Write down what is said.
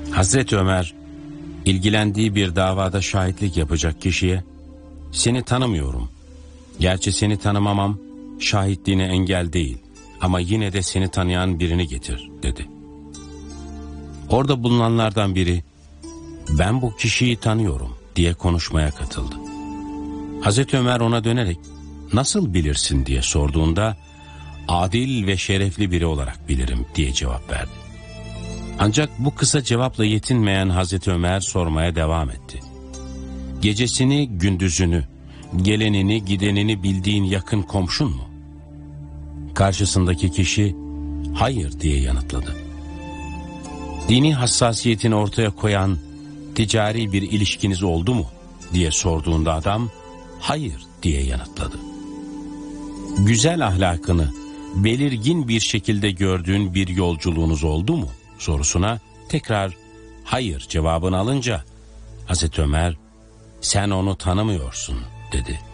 Hazreti Ömer, ilgilendiği bir davada şahitlik yapacak kişiye, "Seni tanımıyorum. Gerçi seni tanımamam şahitliğine engel değil ama yine de seni tanıyan birini getir," dedi. Orada bulunanlardan biri, "Ben bu kişiyi tanıyorum," diye konuşmaya katıldı. Hazreti Ömer ona dönerek, "Nasıl bilirsin?" diye sorduğunda, "Adil ve şerefli biri olarak bilirim," diye cevap verdi. Ancak bu kısa cevapla yetinmeyen Hazreti Ömer sormaya devam etti. "Gecesini, gündüzünü, gelenini, gidenini bildiğin yakın komşun mu?" Karşısındaki kişi, "Hayır," diye yanıtladı. "Dini hassasiyetini ortaya koyan ticari bir ilişkiniz oldu mu?" diye sorduğunda adam, "Hayır," diye yanıtladı. "Güzel ahlakını belirgin bir şekilde gördüğün bir yolculuğunuz oldu mu?" sorusuna tekrar "Hayır" cevabını alınca Hazreti Ömer, "Sen onu tanımıyorsun," dedi.